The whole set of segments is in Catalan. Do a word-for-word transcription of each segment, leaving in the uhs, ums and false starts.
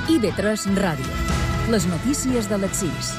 I B tres Ràdio. Les notícies de les sis.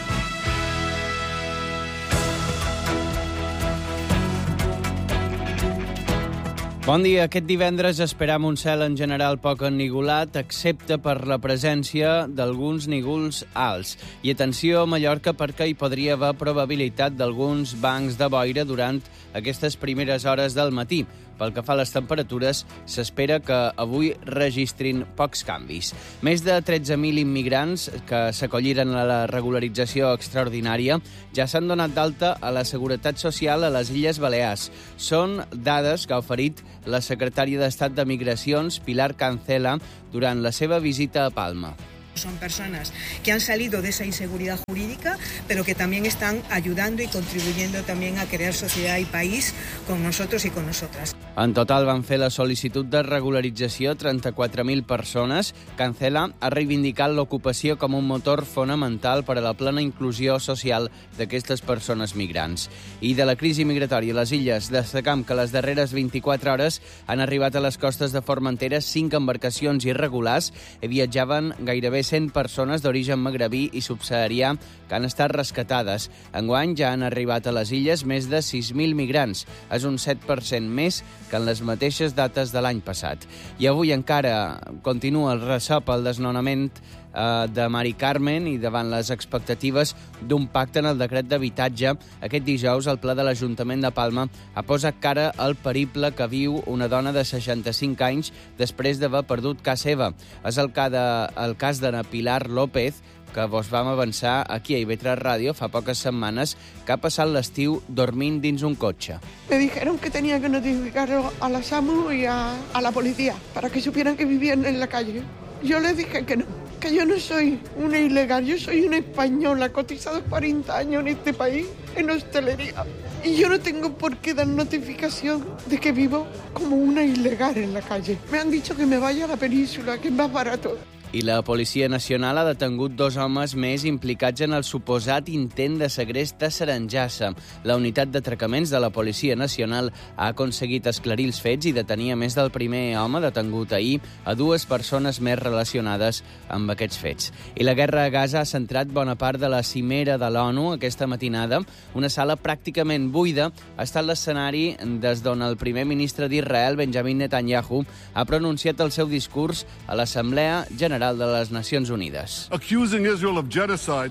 Bon dia. Aquest divendres esperam un cel en general poc ennigolat, excepte per la presència d'alguns nígols alts. I atenció a Mallorca, perquè hi podria haver probabilitat d'alguns bancs de boira durant aquestes primeres hores del matí. Pel que fa a les temperatures, s'espera que avui registrin pocs canvis. Més de tretze mil immigrants que s'acolliren a la regularització extraordinària ja s'han donat d'alta a la Seguretat Social a les Illes Balears. Són dades que ha oferit la secretària d'Estat de Migracions, Pilar Cancela, durant la seva visita a Palma. Son personas que han salido de esa inseguridad jurídica, pero que también están ayudando y contribuyendo también a crear sociedad y país con nosotros y con nosotras. En total van fer la sol·licitud de regularització trenta-quatre mil persones. Cancela ha reivindicat l'ocupació com un motor fonamental per a la plena inclusió social d'aquestes persones migrants. I de la crisi migratòria a les illes, destacam que les darreres vint-i-quatre hores han arribat a les costes de Formentera cinc embarcacions irregulars i viatjaven gairebé cent persones d'origen magrebí i subsaharià que han estat rescatades. Enguany ja han arribat a les illes més de sis mil migrants. És un set per cent més que en les mateixes dates de l'any passat. I avui encara continua el ressò pel desnonament eh, de Mari Carmen i davant les expectatives d'un pacte en el decret d'habitatge. Aquest dijous el Ple de l'Ajuntament de Palma ha posat cara al periple que viu una dona de seixanta-cinc anys després d'haver perdut casa seva. És el, ca de, el cas de Pilar López, que vos vam avançar aquí a I B tres Ràdio fa poques setmanes, que ha passat l'estiu dormint dins un cotxe. Me dijeron que tenía que notificarlo a la SAMU y a, a la policía para que supieran que vivían en la calle. Yo les dije que no, que yo no soy una ilegal, yo soy una española, cotizado cuarenta años en este país, en hostelería. Y yo no tengo por qué dar notificación de que vivo como una ilegal en la calle. Me han dicho que me vaya a la península, que es más barato. I la Policia Nacional ha detengut dos homes més implicats en el suposat intent de segrest a Serengassa. La unitat d'atracaments de la Policia Nacional ha aconseguit esclarir els fets i detenir a més del primer home detengut ahir a dues persones més relacionades amb aquests fets. I la guerra a Gaza ha centrat bona part de la cimera de l'ONU aquesta matinada. Una sala pràcticament buida ha estat l'escenari des d'on el primer ministre d'Israel, Benjamin Netanyahu, ha pronunciat el seu discurs a l'Assemblea General de les Nacions Unides. Accusing Israel of genocide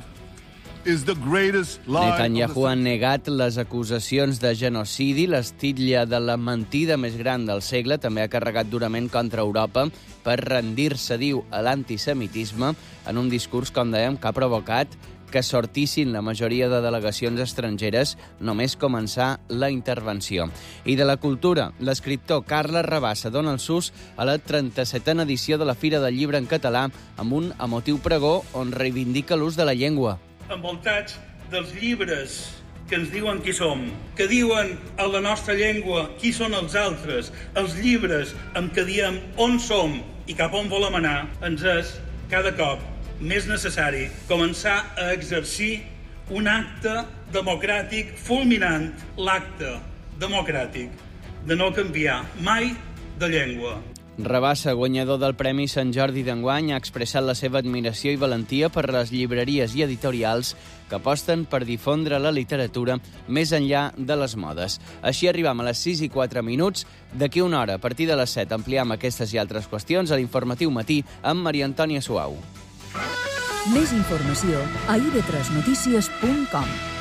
is the greatest lie. Netanyahu ha negat les acusacions de genocidi, l'estitlla de la mentida més gran del segle. També ha carregat durament contra Europa per rendir-se, diu, a l'antisemitisme en un discurs, com dèiem, que ha provocat que sortissin la majoria de delegacions estrangeres només començar la intervenció. I de la cultura, l'escriptor Carles Rabassa dona el sus a la trenta-setena edició de la Fira del Llibre en Català amb un emotiu pregó on reivindica l'ús de la llengua. Envoltats dels llibres que ens diuen qui som, que diuen a la nostra llengua qui són els altres, els llibres amb què diem on som i cap on volem anar, ens és cada cop més necessari començar a exercir un acte democràtic fulminant, l'acte democràtic de no canviar mai de llengua. Rabassa, guanyador del Premi Sant Jordi d'enguany, ha expressat la seva admiració i valentia per les llibreries i editorials que aposten per difondre la literatura més enllà de les modes. Així arribam a les sis i quatre minuts. D'aquí una hora, a partir de les set, ampliem aquestes i altres qüestions a l'informatiu matí amb Maria Antònia Suau. Més informació a i be tres notícies punt com.